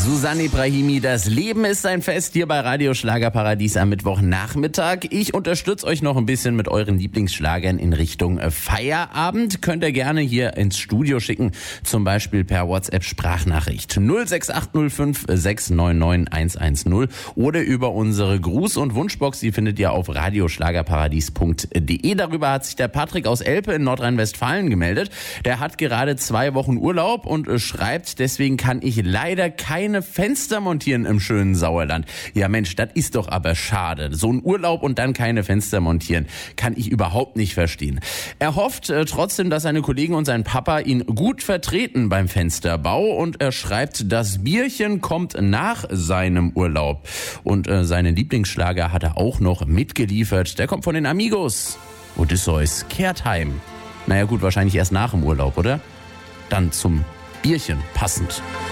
Susanne Ibrahimi, das Leben ist ein Fest hier bei Radio Schlagerparadies am Mittwochnachmittag. Ich unterstütze euch noch ein bisschen mit euren Lieblingsschlagern in Richtung Feierabend. Könnt ihr gerne hier ins Studio schicken, zum Beispiel per WhatsApp-Sprachnachricht 06805 699 110 oder über unsere Gruß- und Wunschbox. Die findet ihr auf radioschlagerparadies.de. Darüber hat sich der Patrick aus Elpe in Nordrhein-Westfalen gemeldet. Der hat gerade 2 Wochen Urlaub und schreibt, deswegen kann ich leider keine Fenster montieren im schönen Sauerland. Ja Mensch, das ist doch aber schade. So ein Urlaub und dann keine Fenster montieren, kann ich überhaupt nicht verstehen. Er hofft trotzdem, dass seine Kollegen und sein Papa ihn gut vertreten beim Fensterbau, und er schreibt, das Bierchen kommt nach seinem Urlaub. Und seinen Lieblingsschlager hat er auch noch mitgeliefert. Der kommt von den Amigos. Odysseus kehrt heim. Naja gut, wahrscheinlich erst nach dem Urlaub, oder? Dann zum Bierchen passend.